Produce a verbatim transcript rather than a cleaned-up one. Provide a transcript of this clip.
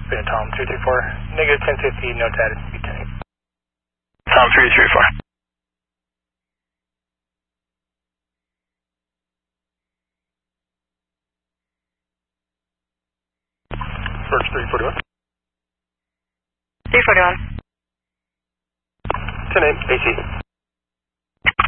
Spin Tom three three four, negative ten fifty, no data, speed ten eight. Tom three three four. Birch three forty-one. three forty-one. ten eight, A C.